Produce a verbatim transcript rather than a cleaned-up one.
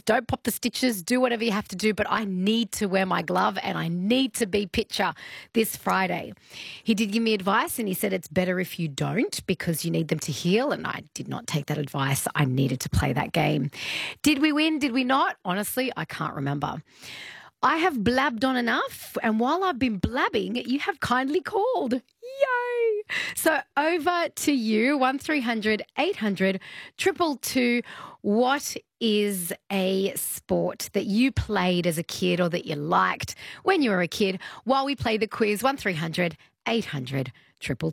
don't pop the stitches, do whatever you have to do, but I need to wear my glove and I need to be pitcher this Friday. He did give me advice and he said it's better if you don't because you need them to heal, and I did not take that advice. I needed to play that game. Did we win? Did we not? Honestly, I can't remember. I have blabbed on enough, and while I've been blabbing, you have kindly called. Yay! So over to you, one three hundred eight hundred two two two. What is a sport that you played as a kid or that you liked when you were a kid? While we play the quiz, one three hundred eight hundred two two two.